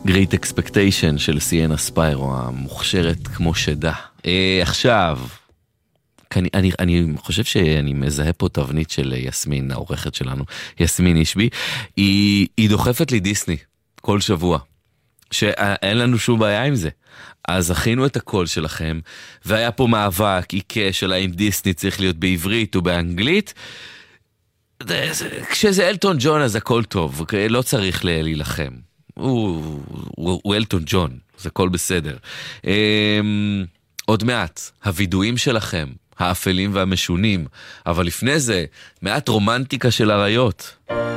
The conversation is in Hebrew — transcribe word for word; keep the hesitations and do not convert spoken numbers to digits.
Great Expectation של סיינה ספיירו, המוכשרת כמו שדה. אה, עכשיו, אני, אני, אני חושב שאני מזהה פה תבנית של יסמין, העורכת שלנו, יסמין אישבי, היא, היא דוחפת לי דיסני כל שבוע, שאין לנו שום בעיה עם זה. אז הכינו את הקול שלכם, והיה פה מאבק עיקש של האם דיסני צריך להיות בעברית או באנגלית. כשזה אלטון ג'ון אז הכל טוב, לא צריך להילחם. הוא, הוא, הוא אלטון ג'ון, זה הכל בסדר. עוד מעט, הוידועים שלכם, האפלים והמשונים, אבל לפני זה, מעט רומנטיקה של הריות.